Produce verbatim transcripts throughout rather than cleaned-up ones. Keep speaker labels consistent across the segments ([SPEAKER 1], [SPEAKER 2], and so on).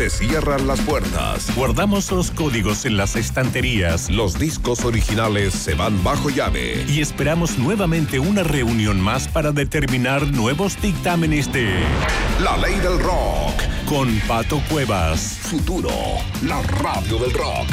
[SPEAKER 1] Se cierran las puertas.
[SPEAKER 2] Guardamos los códigos en las estanterías.
[SPEAKER 1] Los discos originales se van bajo llave.
[SPEAKER 2] Y esperamos nuevamente una reunión más para determinar nuevos dictámenes de
[SPEAKER 1] La Ley del Rock.
[SPEAKER 2] Con Pato Cuevas.
[SPEAKER 1] Futuro, la radio del rock.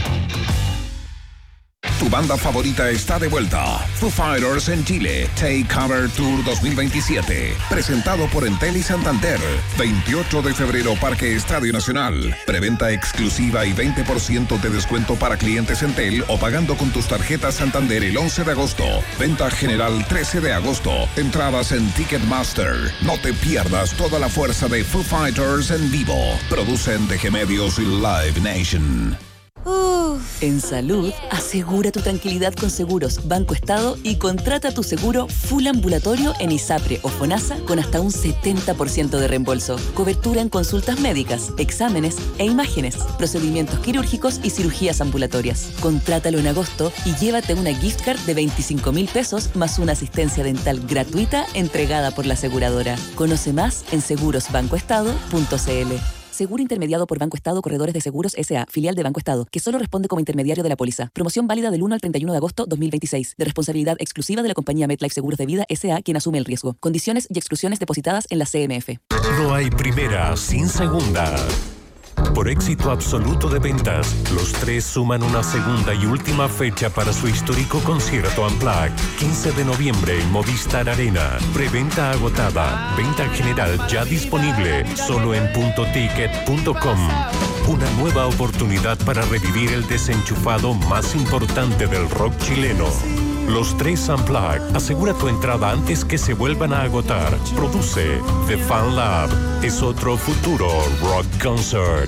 [SPEAKER 1] Tu banda favorita está de vuelta. Foo Fighters en Chile. Take Cover Tour dos mil veintisiete. Presentado por Entel y Santander. veintiocho de febrero, Parque Estadio Nacional. Preventa exclusiva y veinte por ciento de descuento para clientes Entel o pagando con tus tarjetas Santander el once de agosto. Venta general trece de agosto. Entradas en Ticketmaster. No te pierdas toda la fuerza de Foo Fighters en vivo. Producen D G Medios y Live Nation.
[SPEAKER 3] Uf. En salud, asegura tu tranquilidad con Seguros Banco Estado y contrata tu seguro full ambulatorio en ISAPRE o FONASA con hasta un setenta por ciento de reembolso. Cobertura en consultas médicas, exámenes e imágenes, procedimientos quirúrgicos y cirugías ambulatorias. Contrátalo en agosto y llévate una gift card de veinticinco mil pesos más una asistencia dental gratuita entregada por la aseguradora. Conoce más en seguros banco estado punto c l. Seguro intermediado por Banco Estado Corredores de Seguros S A, filial de Banco Estado, que solo responde como intermediario de la póliza. Promoción válida del uno al treinta y uno de agosto dos mil veintiséis. De responsabilidad exclusiva de la compañía MetLife Seguros de Vida S A, quien asume el riesgo. Condiciones y exclusiones depositadas en la C M F.
[SPEAKER 2] No hay primera sin segunda. Por éxito absoluto de ventas, los tres suman una segunda y última fecha para su histórico concierto Unplugged. quince de noviembre en Movistar Arena. Preventa agotada. Venta general ya disponible. Solo en punto ticket punto com. Una nueva oportunidad para revivir el desenchufado más importante del rock chileno. Los tres Unplugged. Asegura tu entrada antes que se vuelvan a agotar. Produce The Fan Lab. Es otro futuro rock concert.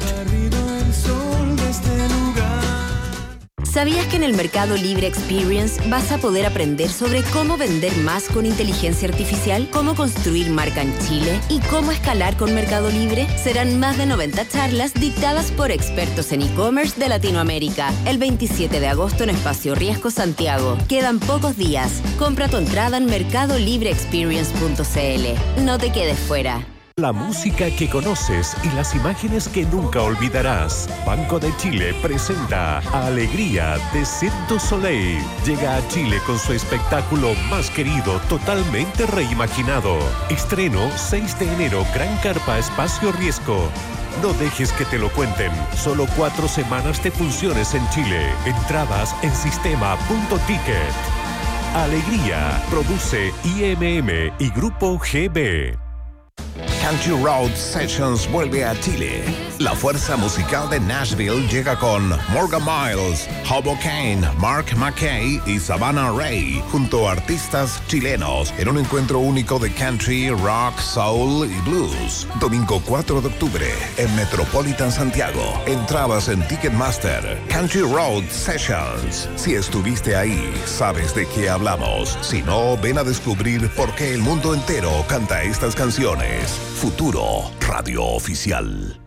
[SPEAKER 4] ¿Sabías que en el Mercado Libre Experience vas a poder aprender sobre cómo vender más con inteligencia artificial, cómo construir marca en Chile y cómo escalar con Mercado Libre? Serán más de noventa charlas dictadas por expertos en e-commerce de Latinoamérica. El veintisiete de agosto en Espacio Riesgo Santiago. Quedan pocos días. Compra tu entrada en mercado libre experience punto c l. No te quedes fuera.
[SPEAKER 2] La música que conoces y las imágenes que nunca olvidarás. Banco de Chile presenta a Alegría de Cirque du Soleil. Llega a Chile con su espectáculo más querido, totalmente reimaginado. Estreno seis de enero, Gran Carpa, Espacio Riesgo. No dejes que te lo cuenten. Solo cuatro semanas de funciones en Chile. Entradas en sistema punto ticket. Alegría. Produce I M M y Grupo G B.
[SPEAKER 1] Country Road Sessions vuelve a Chile. La fuerza musical de Nashville llega con Morgan Miles, Hobo Kane, Mark McKay y Savannah Ray, junto a artistas chilenos, en un encuentro único de country, rock, soul y blues. Domingo cuatro de octubre, en Metropolitan Santiago. Entradas en Ticketmaster. Country Road Sessions. Si estuviste ahí, sabes de qué hablamos. Si no, ven a descubrir por qué el mundo entero canta estas canciones. Futuro, radio oficial.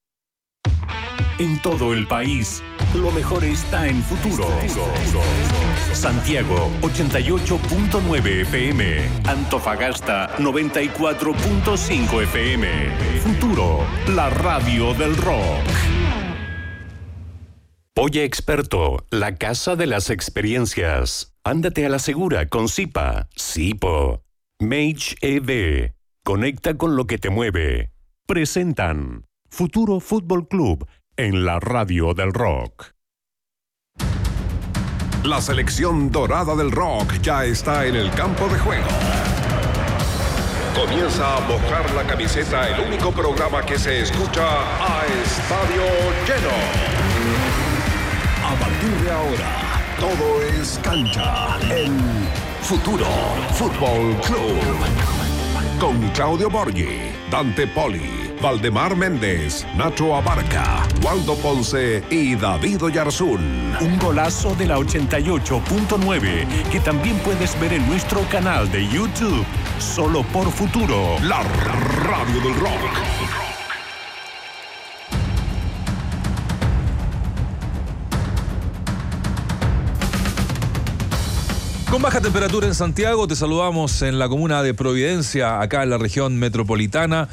[SPEAKER 2] En todo el país, lo mejor está en Futuro. Santiago, ochenta y ocho punto nueve F M. Antofagasta, noventa y cuatro punto cinco F M. Futuro, la radio del rock. Polla Experto, la casa de las experiencias. Ándate a la segura con Zipa, Zipo. Mage E V. Conecta con lo que te mueve. Presentan Futuro Fútbol Club en la radio del rock.
[SPEAKER 1] La selección dorada del rock ya está en el campo de juego. Comienza a mojar la camiseta, el único programa que se escucha a estadio lleno. A partir de ahora, todo es cancha en Futuro Fútbol Club. Con Claudio Borghi, Dante Poli, Valdemar Méndez, Nacho Abarca, Waldo Ponce y David Oyarzún.
[SPEAKER 2] Un golazo de la ochenta y ocho punto nueve que también puedes ver en nuestro canal de YouTube. Solo por Futuro,
[SPEAKER 1] la radio del rock.
[SPEAKER 5] Con baja temperatura en Santiago, te saludamos en la comuna de Providencia, acá en la región metropolitana.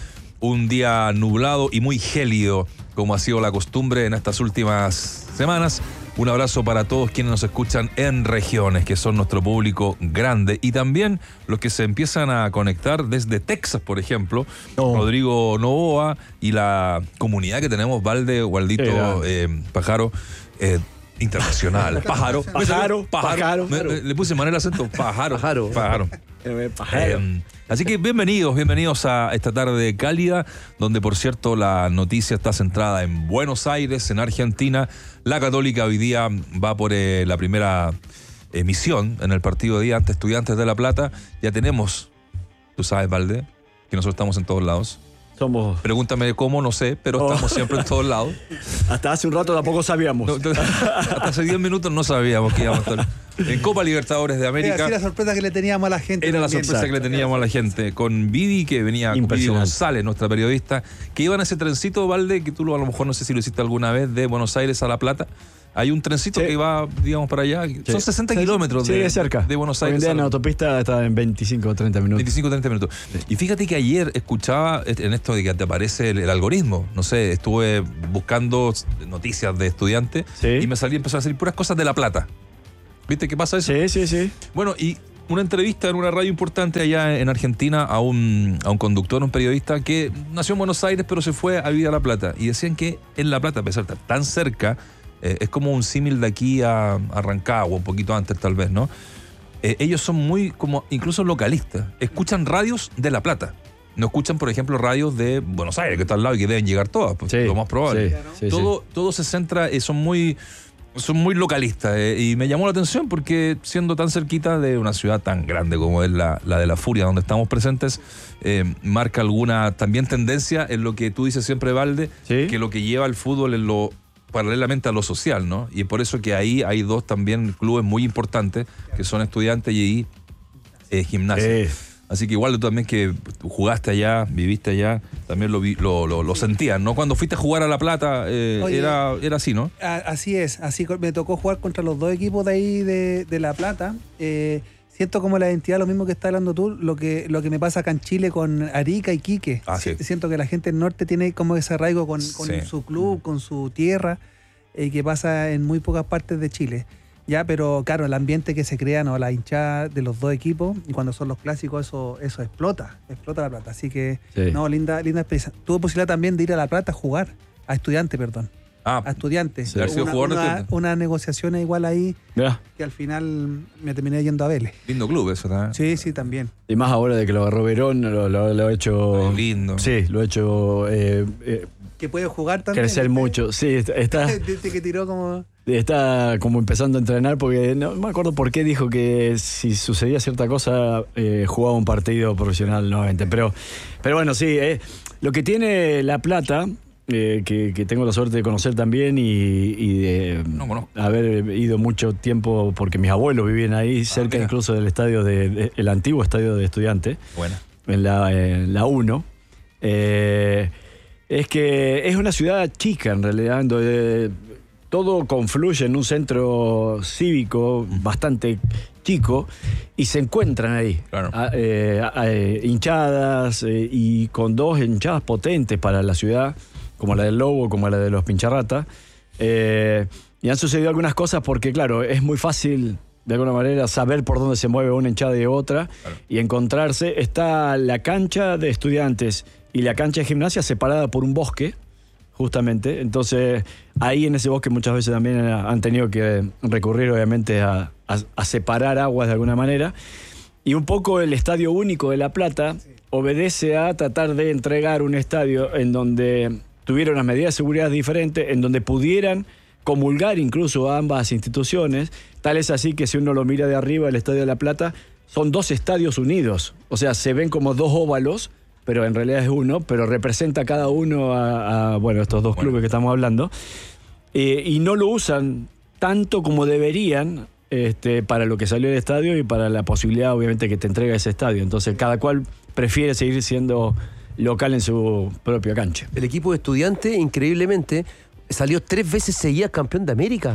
[SPEAKER 5] un día nublado y muy gélido, como ha sido la costumbre en estas últimas semanas. Un abrazo para todos quienes nos escuchan en regiones, que son nuestro público grande, y también los que se empiezan a conectar desde Texas, por ejemplo, oh. Rodrigo Novoa y la comunidad que tenemos, Valde, Waldito, eh, Pájaro, eh, internacional. Pájaro, pájaro, pájaro. pájaro. Me, me, le puse mal el acento, pájaro. Pájaro. Pájaro.
[SPEAKER 6] pájaro.
[SPEAKER 5] Eh, así que bienvenidos, bienvenidos a esta tarde cálida, donde por cierto la noticia está centrada en Buenos Aires, en Argentina. La Católica hoy día va por eh, la primera emisión en el partido de día ante Estudiantes de La Plata. Ya tenemos, tú sabes, Valde, que nosotros estamos en todos lados.
[SPEAKER 6] Somos...
[SPEAKER 5] Pregúntame cómo, no sé, pero oh. estamos siempre en todos lados.
[SPEAKER 6] Hasta hace un rato tampoco sabíamos.
[SPEAKER 5] No, hasta hace diez minutos no sabíamos que íbamos a estar en Copa Libertadores de América.
[SPEAKER 7] Era así la sorpresa que le teníamos a la gente.
[SPEAKER 5] Era
[SPEAKER 7] también.
[SPEAKER 5] la sorpresa
[SPEAKER 7] Exacto.
[SPEAKER 5] que le teníamos a la gente. Con Vivi, que venía con Vivi González, nuestra periodista, que iba en ese trencito, Valde, que tú lo, a lo mejor no sé si lo hiciste alguna vez, de Buenos Aires a La Plata. Hay un trencito sí. que va, digamos, para allá. Sí. Son sesenta sí. kilómetros
[SPEAKER 6] sí,
[SPEAKER 5] de,
[SPEAKER 6] es cerca.
[SPEAKER 5] de Buenos Aires.
[SPEAKER 6] Hoy en día en la autopista está en veinticinco o treinta minutos.
[SPEAKER 5] veinticinco o treinta minutos. Sí. Y fíjate que ayer escuchaba en esto de que te aparece el, el algoritmo. No sé, estuve buscando noticias de estudiantes sí. y me salí, empezó a salir puras cosas de La Plata. ¿Viste qué pasa eso?
[SPEAKER 6] Sí, sí, sí.
[SPEAKER 5] Bueno, y una entrevista en una radio importante allá en Argentina a un, a un conductor, un periodista que nació en Buenos Aires pero se fue a vivir a La Plata. Y decían que en La Plata, a pesar de estar tan cerca, eh, es como un símil de aquí a, a Rancagua, un poquito antes tal vez, ¿no? Eh, ellos son muy, como incluso localistas. Escuchan radios de La Plata. No escuchan, por ejemplo, radios de Buenos Aires, que está al lado y que deben llegar todas, pues, sí, lo más probable. Sí, sí, todo, sí. todo se centra, eh, son muy... Son muy localistas eh, y me llamó la atención porque siendo tan cerquita de una ciudad tan grande como es la, la de La Furia, donde estamos presentes, eh, marca alguna también tendencia en lo que tú dices siempre, Valde, ¿sí? que lo que lleva el fútbol es lo paralelamente a lo social, ¿no? Y por eso que ahí hay dos también clubes muy importantes que son Estudiantes y eh, Gimnasia. Eh. Así que igual tú también que jugaste allá, viviste allá, también lo, vi, lo, lo, lo sentías, ¿no? Cuando fuiste a jugar a La Plata, eh, Oye, era, era así, ¿no?
[SPEAKER 7] A, así es, así me tocó jugar contra los dos equipos de ahí de, de La Plata. Eh, siento como la identidad, lo mismo que estás hablando tú, lo que, lo que me pasa acá en Chile con Arica y Quique.
[SPEAKER 5] Ah, sí.
[SPEAKER 7] Siento que la gente del norte tiene como ese arraigo con, con sí. su club, con su tierra, eh, que pasa en muy pocas partes de Chile. Ya, pero claro, el ambiente que se crea, ¿no? La hinchada de los dos equipos, y cuando son los clásicos, eso, eso explota, explota La Plata. Así que, sí. no, linda, linda experiencia. Tuve posibilidad también de ir a La Plata a jugar, a Estudiantes, perdón.
[SPEAKER 5] Ah,
[SPEAKER 7] a Estudiantes.
[SPEAKER 5] Sí. Una,
[SPEAKER 7] una, una negociación igual ahí, yeah. que al final me terminé yendo a Vélez.
[SPEAKER 5] Lindo club eso, ¿no?
[SPEAKER 7] Sí, sí, también.
[SPEAKER 6] Y más ahora de que lo agarró Verón, lo, lo, lo ha hecho...
[SPEAKER 5] Ay, lindo.
[SPEAKER 6] Sí, lo ha hecho... Eh, eh,
[SPEAKER 7] que puede jugar también.
[SPEAKER 6] Crecer mucho, sí, está...
[SPEAKER 7] Desde que tiró como...
[SPEAKER 6] Está como empezando a entrenar porque no me acuerdo por qué dijo que si sucedía cierta cosa eh, jugaba un partido profesional nuevamente. Pero, pero bueno, sí, eh, lo que tiene La Plata, eh, que, que tengo la suerte de conocer también y, y de
[SPEAKER 5] no,
[SPEAKER 6] haber ido mucho tiempo porque mis abuelos vivían ahí, cerca ah, incluso del estadio, de, de, el antiguo estadio de Estudiantes,
[SPEAKER 5] bueno.
[SPEAKER 6] en la, en la uno. Eh, es que es una ciudad chica en realidad, donde todo confluye en un centro cívico bastante chico y se encuentran ahí
[SPEAKER 5] claro.
[SPEAKER 6] a, eh, a, eh, hinchadas eh, y con dos hinchadas potentes para la ciudad, como la del Lobo, como la de los Pincharrata. Eh, y han sucedido algunas cosas porque, claro, es muy fácil de alguna manera saber por dónde se mueve una hinchada y otra claro. y encontrarse. Está la cancha de Estudiantes y la cancha de Gimnasia separada por un bosque, justamente. Entonces, ahí en ese bosque muchas veces también han tenido que recurrir, obviamente, a, a, a separar aguas de alguna manera. Y un poco el Estadio Único de La Plata sí. obedece a tratar de entregar un estadio en donde tuviera unas medidas de seguridad diferentes, en donde pudieran comulgar incluso a ambas instituciones. Tal es así que si uno lo mira de arriba, el Estadio de La Plata, son dos estadios unidos. O sea, se ven como dos óvalos, pero en realidad es uno, pero representa cada uno a, a bueno, estos dos bueno. clubes que estamos hablando, eh, y no lo usan tanto como deberían este, para lo que salió del estadio y para la posibilidad, obviamente, que te entrega ese estadio. Entonces, cada cual prefiere seguir siendo local en su propia cancha.
[SPEAKER 8] El equipo de Estudiantes, increíblemente, salió tres veces seguidas campeón de América.
[SPEAKER 5] Claro.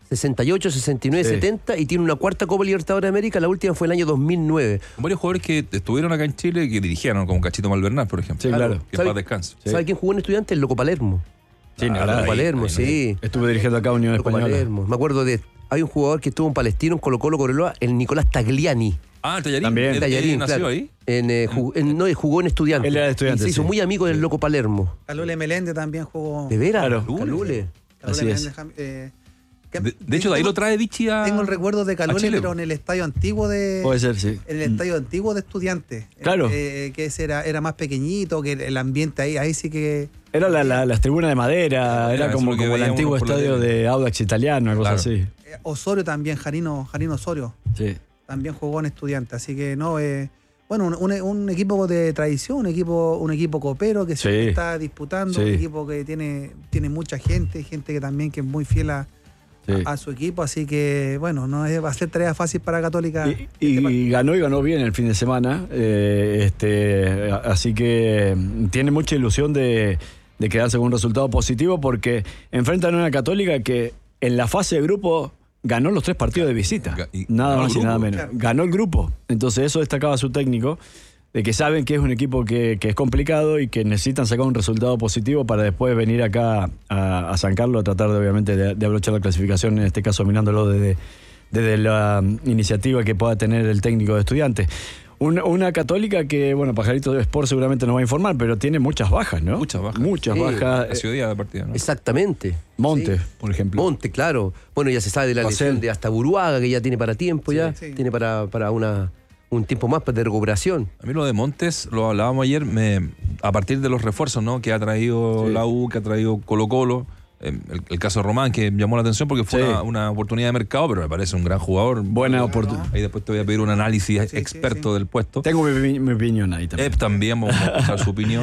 [SPEAKER 8] sesenta y ocho, sesenta y nueve,
[SPEAKER 6] Sí.
[SPEAKER 8] setenta y tiene una cuarta Copa Libertadores de América, la última fue el año dos mil nueve.
[SPEAKER 5] Varios jugadores que estuvieron acá en Chile que dirigieron, como Cachito Malvernal, por ejemplo.
[SPEAKER 6] Sí, claro.
[SPEAKER 5] Que en
[SPEAKER 8] ¿Sabe-
[SPEAKER 5] paz descanse.
[SPEAKER 6] Sí.
[SPEAKER 8] ¿Sabe quién jugó en Estudiantes? El Loco Palermo.
[SPEAKER 6] Sí, ni
[SPEAKER 5] Ah,
[SPEAKER 6] hablar.
[SPEAKER 8] Loco
[SPEAKER 5] ahí,
[SPEAKER 8] Palermo,
[SPEAKER 5] ahí,
[SPEAKER 8] sí.
[SPEAKER 6] Estuve dirigiendo acá Unión
[SPEAKER 8] Loco
[SPEAKER 6] Española.
[SPEAKER 8] Palermo. Me acuerdo de... Hay un jugador que estuvo en Palestino, en Colo Colo, Cobreloa, el Nicolás Tagliani.
[SPEAKER 5] Ah, el Tallarín.
[SPEAKER 6] También.
[SPEAKER 5] Él- él
[SPEAKER 8] Tallarín,
[SPEAKER 5] nació
[SPEAKER 8] claro.
[SPEAKER 5] ahí.
[SPEAKER 8] En, eh, jugó, en- no, jugó en Estudiantes.
[SPEAKER 6] Él era de Estudiantes,
[SPEAKER 8] Y se hizo
[SPEAKER 6] sí.
[SPEAKER 8] muy amigo del Loco Palermo.
[SPEAKER 7] Calule Meléndez también jugó.
[SPEAKER 8] ¿De veras?
[SPEAKER 6] Claro.
[SPEAKER 8] Calule.
[SPEAKER 7] Calule
[SPEAKER 6] Así es.
[SPEAKER 7] Meléndez, Jam- eh, que-
[SPEAKER 5] De, de hecho, de ahí
[SPEAKER 7] tengo-
[SPEAKER 5] lo trae Vichy a.
[SPEAKER 7] Tengo el recuerdo de
[SPEAKER 5] a
[SPEAKER 7] Calule,
[SPEAKER 5] Chile,
[SPEAKER 7] pero
[SPEAKER 5] po.
[SPEAKER 7] en el estadio antiguo de.
[SPEAKER 6] Puede ser, sí.
[SPEAKER 7] En el estadio antiguo de Estudiantes.
[SPEAKER 6] Claro.
[SPEAKER 7] Eh, que ese era, era más pequeñito, que el ambiente ahí, ahí sí que.
[SPEAKER 6] Era la, la- las tribunas de madera,
[SPEAKER 5] Era
[SPEAKER 6] era
[SPEAKER 5] eso
[SPEAKER 6] como,
[SPEAKER 5] lo que
[SPEAKER 6] como el
[SPEAKER 5] veíamos
[SPEAKER 6] antiguo
[SPEAKER 5] por la
[SPEAKER 6] estadio
[SPEAKER 5] tele.
[SPEAKER 6] de Audax Italiano, algo
[SPEAKER 5] Claro.
[SPEAKER 6] así.
[SPEAKER 7] eh, Osorio también, Jarino, Jarino Osorio,
[SPEAKER 6] Sí.
[SPEAKER 7] también jugó en Estudiantes. Así que no, eh, bueno, un, un- un equipo de tradición, un equipo, un equipo copero que siempre
[SPEAKER 6] Sí.
[SPEAKER 7] está disputando,
[SPEAKER 6] Sí.
[SPEAKER 7] un equipo que tiene, tiene mucha gente, gente que también que es muy fiel a,
[SPEAKER 6] Sí.
[SPEAKER 7] a, a su equipo. Así que, bueno, no es, va a ser tarea fácil para Católica.
[SPEAKER 6] Y, y
[SPEAKER 7] este
[SPEAKER 6] ganó y ganó bien el fin de semana. eh, este, así que mm, tiene mucha ilusión de, de quedarse con un resultado positivo porque enfrentan a una Católica que en la fase de grupo ganó los tres partidos de visita.
[SPEAKER 5] Ga- y
[SPEAKER 6] Nada
[SPEAKER 5] ganó el
[SPEAKER 6] más y
[SPEAKER 5] grupo.
[SPEAKER 6] nada menos.
[SPEAKER 7] Claro.
[SPEAKER 6] Ganó el grupo. Entonces eso destacaba su técnico, de que saben que es un equipo que, que es complicado y que necesitan sacar un resultado positivo para después venir acá a, a San Carlos a tratar de, obviamente, de, de abrochar la clasificación, en este caso mirándolo desde, desde la um, iniciativa que pueda tener el técnico de Estudiantes. Una, una Católica que, bueno, Pajarito de Sport seguramente nos va a informar, pero tiene muchas bajas, ¿no?
[SPEAKER 5] Muchas bajas.
[SPEAKER 6] Muchas
[SPEAKER 8] Sí.
[SPEAKER 6] bajas.
[SPEAKER 5] La ciudad de partida, ¿no?
[SPEAKER 8] Exactamente.
[SPEAKER 6] Monte,
[SPEAKER 8] Sí.
[SPEAKER 6] por ejemplo.
[SPEAKER 8] Monte, claro. Bueno, ya se sabe de la
[SPEAKER 6] Pacel.
[SPEAKER 8] lesión de hasta Buruaga, que ya tiene para tiempo,
[SPEAKER 7] Sí,
[SPEAKER 8] ya.
[SPEAKER 7] sí.
[SPEAKER 8] Tiene para, para una, un tiempo más de recuperación.
[SPEAKER 5] A mí lo de Montes, lo hablábamos ayer, me, a partir de los refuerzos, ¿no? Que ha traído
[SPEAKER 6] Sí.
[SPEAKER 5] la U, que ha traído Colo Colo. eh, El, el caso de Román, que llamó la atención porque fue
[SPEAKER 6] Sí.
[SPEAKER 5] una, una oportunidad de mercado, pero me parece un gran jugador.
[SPEAKER 6] Buena oportunidad.
[SPEAKER 5] Ahí después te voy a pedir un análisis
[SPEAKER 7] Sí,
[SPEAKER 5] experto
[SPEAKER 7] sí, sí.
[SPEAKER 5] del puesto.
[SPEAKER 6] Tengo mi, mi opinión ahí también.
[SPEAKER 5] Ep también, vamos a escuchar su opinión.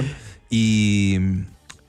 [SPEAKER 5] Y mm,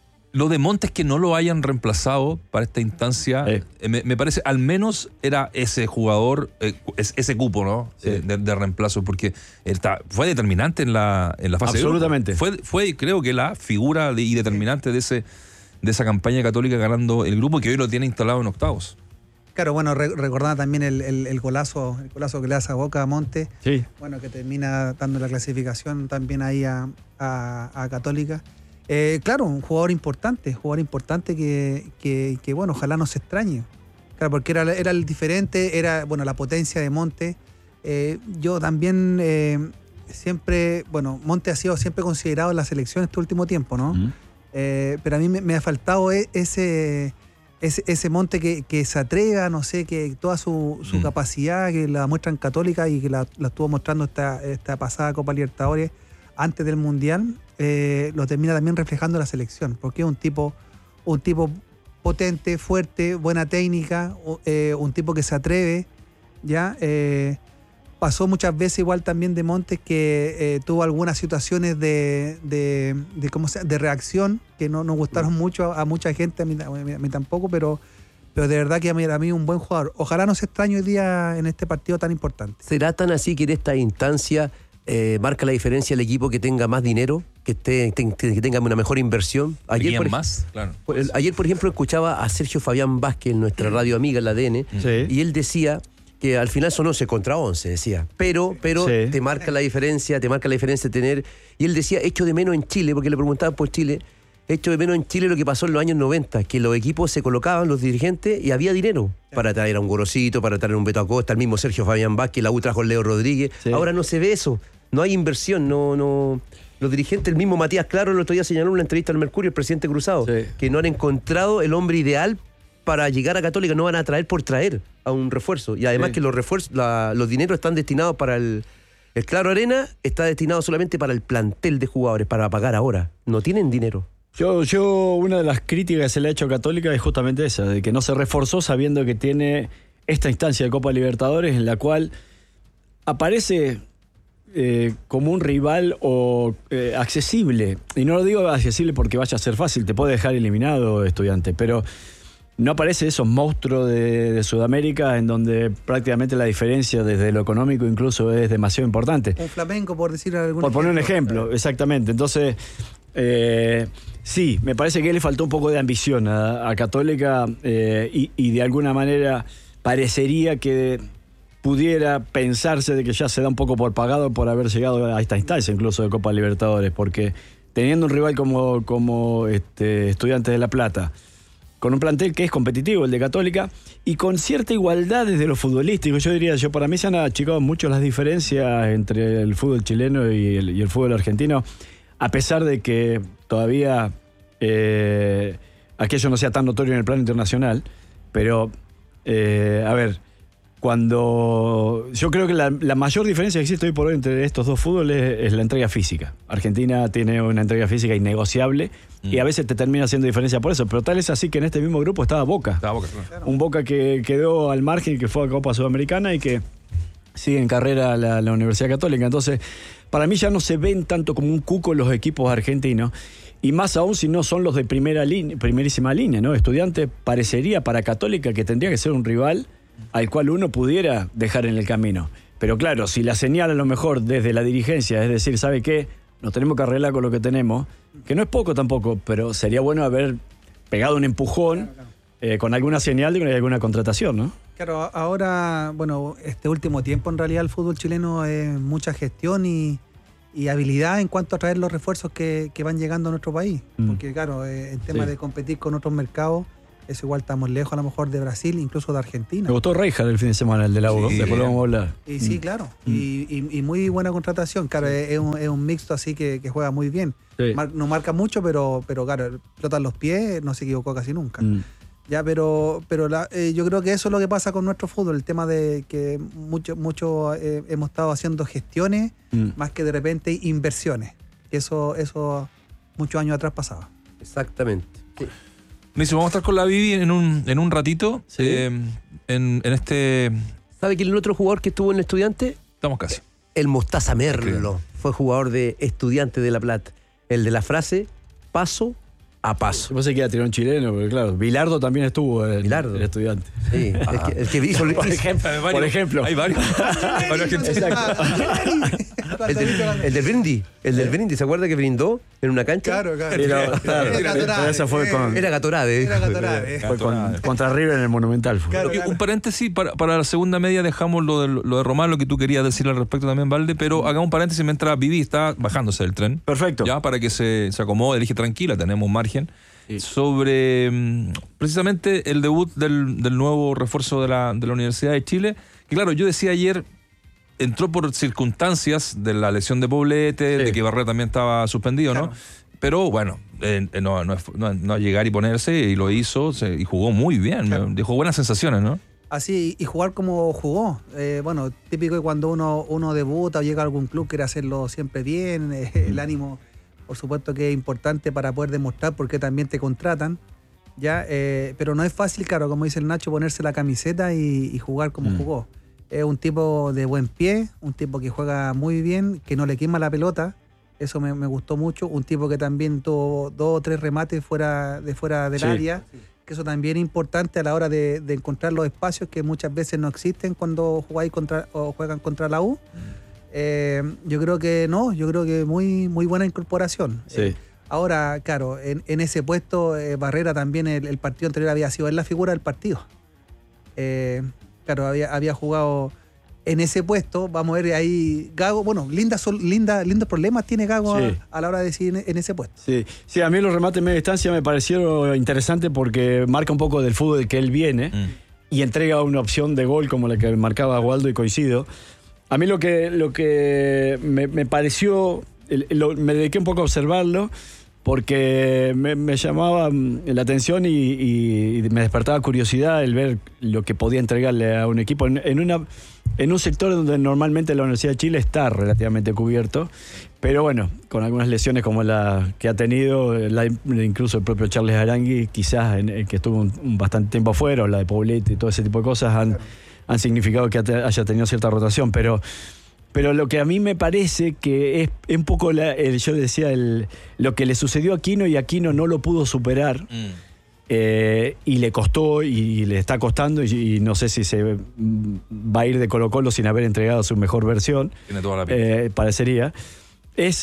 [SPEAKER 5] lo de Montes que no lo hayan reemplazado para esta instancia,
[SPEAKER 6] Eh.
[SPEAKER 5] eh, me, me parece, al menos era ese jugador, eh, es- ese cupo, ¿no?
[SPEAKER 6] Sí.
[SPEAKER 5] Eh, de, de reemplazo, porque él está- fue determinante en la, en la fase de grupo.
[SPEAKER 6] Absolutamente.
[SPEAKER 5] Fue, fue, creo que la figura de- y determinante de ese de esa campaña católica ganando el grupo que hoy lo tiene instalado en octavos.
[SPEAKER 7] Claro, bueno, re- recordando también el, el- el golazo, el golazo que le hace a Boca a Monte.
[SPEAKER 6] Sí.
[SPEAKER 7] Bueno, que termina dando la clasificación también ahí a, a- a Católica. Eh, claro, un jugador importante, jugador importante que, que- que, bueno, ojalá no se extrañe. Claro, porque era, era el diferente, era, bueno, la potencia de Monte. Eh, yo también eh, siempre, bueno, Monte ha sido siempre considerado en la selección este último tiempo, ¿no?
[SPEAKER 6] Ujú.
[SPEAKER 7] Eh, pero a mí me, me ha faltado e- ese, ese, ese Monte que, que se atreva, no sé, que toda su, su
[SPEAKER 5] Mm.
[SPEAKER 7] capacidad, que la muestra en Católica y que la, la estuvo mostrando esta, esta pasada Copa Libertadores antes del Mundial, eh, lo termina también reflejando en la selección, porque es un tipo, un tipo potente, fuerte, buena técnica, o- eh, un tipo que se atreve, ¿ya? Eh, pasó muchas veces igual también de Montes que eh, tuvo algunas situaciones de, de, de, ¿cómo se llama? de reacción que no nos gustaron mucho a, a mucha gente, a mí, a mí- a mí tampoco, pero, pero de verdad que a mí, a mí un buen jugador. Ojalá no se extrañe hoy día en este partido tan importante.
[SPEAKER 8] ¿Será tan así que en esta instancia eh, marca la diferencia el equipo que tenga más dinero, que, esté, ten- que tenga una mejor inversión?
[SPEAKER 5] Ayer
[SPEAKER 8] por, ej-
[SPEAKER 5] más, claro.
[SPEAKER 8] por- el- ayer, por ejemplo, escuchaba a Sergio Fabián Vázquez en nuestra radio amiga, la A D N,
[SPEAKER 6] Sí.
[SPEAKER 8] y él decía que al final son once contra once, decía. Pero, pero
[SPEAKER 6] Sí.
[SPEAKER 8] te marca la diferencia, te marca la diferencia tener... Y él decía, echo de menos en Chile, porque le preguntaban por Chile, echo de menos en Chile lo que pasó en los años noventa, que los equipos se colocaban, los dirigentes, y había dinero para traer a un Gorosito, para traer a un Beto Acosta, el mismo Sergio Fabián Vázquez, la U trajo a Leo Rodríguez.
[SPEAKER 6] Sí.
[SPEAKER 8] Ahora no se ve eso, no hay inversión, no... no los dirigentes, el mismo Matías Claro el otro día señaló en una entrevista al Mercurio, el presidente Cruzado,
[SPEAKER 6] Sí.
[SPEAKER 8] que no han encontrado el hombre ideal para llegar a Católica, no van a traer por traer a un refuerzo. Y además
[SPEAKER 6] Sí.
[SPEAKER 8] que los refuerzos, la- los dineros están destinados para el... El Claro Arena está destinado solamente para el plantel de jugadores, para pagar ahora. No tienen dinero.
[SPEAKER 6] Yo, yo, una de las críticas que se le ha hecho a Católica es justamente esa, de que no se reforzó sabiendo que tiene esta instancia de Copa Libertadores en la cual aparece eh, como un rival o eh, accesible. Y no lo digo accesible porque vaya a ser fácil, te puede dejar eliminado, Estudiante, pero no aparece esos monstruos de, de Sudamérica en donde prácticamente la diferencia desde lo económico incluso es demasiado importante.
[SPEAKER 7] Un flamenco, por decir algún
[SPEAKER 6] Por poner un ejemplo, exactamente. Entonces, eh, sí, me parece que le faltó un poco de ambición a, a Católica eh, y, y de alguna manera parecería que pudiera pensarse de que ya se da un poco por pagado por haber llegado a esta instancia, incluso de Copa Libertadores, porque teniendo un rival como, como este, Estudiantes de La Plata, con un plantel que es competitivo, el de Católica, y con cierta igualdad desde lo futbolístico, yo diría, yo para mí se han achicado mucho las diferencias entre el fútbol chileno y el, y el fútbol argentino, a pesar de que todavía eh, aquello no sea tan notorio en el plano internacional, pero, eh, a ver, cuando yo creo que la, la mayor diferencia que existe hoy por hoy entre estos dos fútboles es, es la entrega física. Argentina tiene una entrega física innegociable mm. y a veces te termina haciendo diferencia por eso, pero tal es así que en este mismo grupo estaba Boca.
[SPEAKER 5] Estaba Boca, claro.
[SPEAKER 6] Un Boca que quedó al margen y que fue a Copa Sudamericana y que sigue en carrera la, la Universidad Católica. Entonces, para mí ya no se ven tanto como un cuco los equipos argentinos. Y más aún si no son los de primera línea, primerísima línea, ¿no? Estudiante parecería para Católica que tendría que ser un rival al cual uno pudiera dejar en el camino. Pero claro, si la señal a lo mejor desde la dirigencia, es decir, ¿sabe qué? Nos tenemos que arreglar con lo que tenemos, que no es poco tampoco, pero sería bueno haber pegado un empujón claro, claro. Eh, con alguna señal de alguna contratación, ¿no?
[SPEAKER 7] Claro, ahora, bueno, este último tiempo en realidad el fútbol chileno es mucha gestión y, y habilidad en cuanto a traer los refuerzos que, que van llegando a nuestro país. Mm. Porque claro, eh, en tema sí. de competir con otros mercados, eso igual estamos lejos a lo mejor de Brasil, incluso de Argentina.
[SPEAKER 6] Me gustó Reija el fin de semana, el de la U, sí, después lo vamos a hablar.
[SPEAKER 7] Y sí, claro, mm. y, y, y muy buena contratación, claro, sí. es, un, es un mixto así que, que juega muy bien. Sí. Mar, no marca mucho, pero, pero claro, pelota en los pies, no se equivocó casi nunca. Mm. Ya, pero, pero la, eh, yo creo que eso es lo que pasa con nuestro fútbol, el tema de que mucho, mucho eh, hemos estado haciendo gestiones mm. más que de repente inversiones. Eso, eso muchos años atrás pasaba.
[SPEAKER 8] Exactamente. Sí.
[SPEAKER 5] Niso, vamos a estar con la Vivi en un, en un ratito. Sí. Eh, en, en este.
[SPEAKER 8] ¿Sabe quién es el otro jugador que estuvo en el Estudiante?
[SPEAKER 5] Estamos casi.
[SPEAKER 8] El Mostaza Merlo. Fue jugador de Estudiante de La Plata. El de la frase paso a paso.
[SPEAKER 6] Yo pensé que iba a tirar un chileno, pero claro, Bilardo también estuvo el,
[SPEAKER 8] Bilardo.
[SPEAKER 6] el Estudiante.
[SPEAKER 8] Sí, ah. el, que, el que hizo...
[SPEAKER 6] Por ejemplo. Varios, por ejemplo.
[SPEAKER 5] Hay varios. varios
[SPEAKER 6] Exacto.
[SPEAKER 8] el, del, el del Brindis. El del Brindis. ¿Se acuerda que brindó en una cancha?
[SPEAKER 7] Claro, claro.
[SPEAKER 6] Era, claro.
[SPEAKER 7] Era Gatorade.
[SPEAKER 6] Esa fue con,
[SPEAKER 8] era Gatorade.
[SPEAKER 7] Era Gatorade.
[SPEAKER 6] Fue con, contra River en el Monumental.
[SPEAKER 7] Claro, claro.
[SPEAKER 5] Un paréntesis, para, para la segunda media dejamos lo de, lo de Román, lo que tú querías decir al respecto también, Valde, pero hagamos un paréntesis mientras Vivi está bajándose del tren.
[SPEAKER 6] Perfecto.
[SPEAKER 5] Ya, para que se, se acomode, dije tranquila, tenemos un margen. Sí. Sobre um, precisamente el debut del, del nuevo refuerzo de la, de la Universidad de Chile, que claro, yo decía ayer, entró por circunstancias de la lesión de Poblete, sí. de que Barrera también estaba suspendido, claro. ¿no? Pero bueno, eh, no, no, no, no llegar y ponerse, y lo hizo, se, y jugó muy bien, claro. dejó buenas sensaciones, ¿no?
[SPEAKER 7] Así, y jugar como jugó. Eh, bueno, típico que cuando uno, uno debuta o llega a algún club quiere hacerlo siempre bien, eh, el mm. ánimo... Por supuesto que es importante para poder demostrar por qué también te contratan, ya, eh, pero no es fácil, claro, como dice el Nacho, ponerse la camiseta y, y jugar como mm. jugó. Es un tipo de buen pie, un tipo que juega muy bien, que no le quema la pelota, eso me, me gustó mucho. Un tipo que también tuvo dos o tres remates fuera de fuera del sí. área, que eso también es importante a la hora de, de encontrar los espacios que muchas veces no existen cuando jugáis contra, o juegan contra la U. Mm. Eh, yo creo que no, yo creo que muy, muy buena incorporación.
[SPEAKER 6] Sí.
[SPEAKER 7] Eh, ahora, claro, en, en ese puesto, eh, Barrera también el, el partido anterior había sido en la figura del partido. Eh, claro, había, había jugado en ese puesto. Vamos a ver ahí, Gago, bueno, linda, linda, lindos problemas tiene Gago sí. a, a la hora de decidir en, en ese puesto.
[SPEAKER 6] Sí. sí, a mí los remates en media distancia me parecieron interesantes porque marca un poco del fútbol que él viene mm. y entrega una opción de gol como la que marcaba Waldo y Coincido. A mí lo que, lo que me, me pareció, lo, me dediqué un poco a observarlo porque me, me llamaba la atención y, y, y me despertaba curiosidad el ver lo que podía entregarle a un equipo en, en, una, en un sector donde normalmente la Universidad de Chile está relativamente cubierto, pero bueno, con algunas lesiones como la que ha tenido, la, incluso el propio Charles Arangui, quizás en, en que estuvo un, un bastante tiempo afuera, o la de Poblete y todo ese tipo de cosas han... han significado que haya tenido cierta rotación, pero, pero lo que a mí me parece que es un poco, la, el, yo decía, el, lo que le sucedió a Aquino y Aquino no lo pudo superar, mm. eh, y le costó y, y le está costando, y, y no sé si se va a ir de Colo Colo sin haber entregado su mejor versión,
[SPEAKER 5] tiene toda la pinta.
[SPEAKER 6] Eh, parecería, es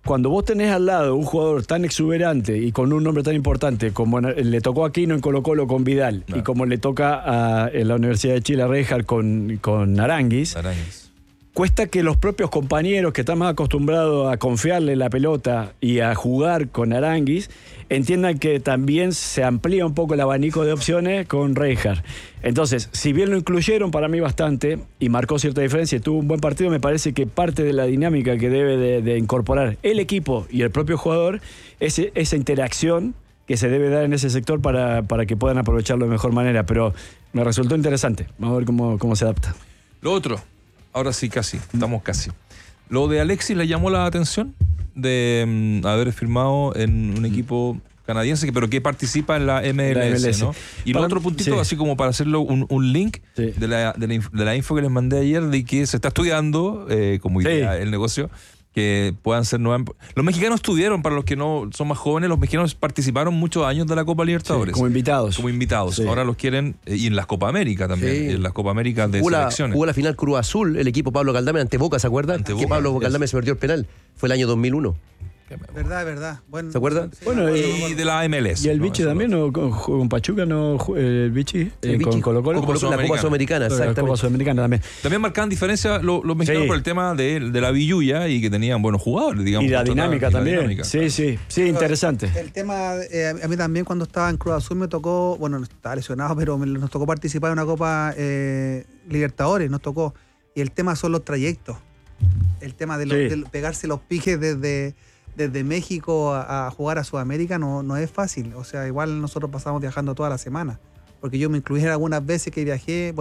[SPEAKER 6] cuando vos tenés al lado un jugador tan exuberante y con un nombre tan importante como le tocó a Aquino en Colo-Colo con Vidal no. y como le toca a, en la Universidad de Chile a Reinhardt con, con Aranguis,
[SPEAKER 5] Aranguis,
[SPEAKER 6] cuesta que los propios compañeros que están más acostumbrados a confiarle la pelota y a jugar con Aranguis entiendan que también se amplía un poco el abanico de opciones con Reinhardt. Entonces, si bien lo incluyeron para mí bastante y marcó cierta diferencia y tuvo un buen partido, me parece que parte de la dinámica que debe de, de incorporar el equipo y el propio jugador es esa interacción que se debe dar en ese sector para, para que puedan aprovecharlo de mejor manera. Pero me resultó interesante. Vamos a ver cómo, cómo se adapta.
[SPEAKER 5] Lo otro, ahora sí casi, estamos casi. Lo de Alexis le llamó la atención de um, haber firmado en un equipo canadiense, que, pero que participa en la M L S, la M L S. ¿no? Y el otro puntito, sí. así como para hacerlo un, un link sí. de, la, de, la, de la info que les mandé ayer, de que se está estudiando eh, como idea sí. el negocio, que puedan ser nuevas. Los mexicanos estuvieron, para los que no son más jóvenes, los mexicanos participaron muchos años de la Copa Libertadores.
[SPEAKER 6] Sí, como invitados.
[SPEAKER 5] Como invitados. Sí. Ahora los quieren, eh, y en las Copa América también, sí. y en las Copa América de
[SPEAKER 8] jugó
[SPEAKER 5] selecciones.
[SPEAKER 8] La, jugó la final Cruz Azul, el equipo Pablo Caldame ante Boca, ¿se acuerdan?
[SPEAKER 5] Ante
[SPEAKER 8] que
[SPEAKER 5] Boca,
[SPEAKER 8] Pablo Caldame se perdió el penal. Fue el año dos mil uno.
[SPEAKER 7] Verdad, verdad. Bueno,
[SPEAKER 8] ¿se acuerdan?
[SPEAKER 7] Sí,
[SPEAKER 6] bueno,
[SPEAKER 7] y,
[SPEAKER 5] y de la M L S.
[SPEAKER 6] Y el
[SPEAKER 5] ¿no?
[SPEAKER 6] Vichy también, ¿no? Con, con Pachuca, ¿no? El Vichy,
[SPEAKER 8] el
[SPEAKER 6] eh,
[SPEAKER 8] Vichy
[SPEAKER 6] con Colo-Colo.
[SPEAKER 8] La Copa Sudamericana, exactamente.
[SPEAKER 6] La Copa Sudamericana también.
[SPEAKER 5] También marcaban diferencia los, los mexicanos
[SPEAKER 6] sí.
[SPEAKER 5] por el tema de, de la billulla y que tenían buenos jugadores, digamos.
[SPEAKER 6] Y la dinámica
[SPEAKER 5] y
[SPEAKER 6] también.
[SPEAKER 5] La dinámica,
[SPEAKER 6] sí,
[SPEAKER 5] claro.
[SPEAKER 6] sí, sí, interesante.
[SPEAKER 7] El tema, eh, a mí también cuando estaba en Cruz Azul me tocó, bueno, estaba lesionado, pero me, nos tocó participar en una Copa eh, Libertadores, nos tocó. Y el tema son los trayectos. El tema de, los, sí. de pegarse los piques desde... desde México a, a jugar a Sudamérica no, no es fácil. O sea, igual nosotros pasamos viajando toda la semana. Porque yo me incluí algunas veces que viajé, bueno,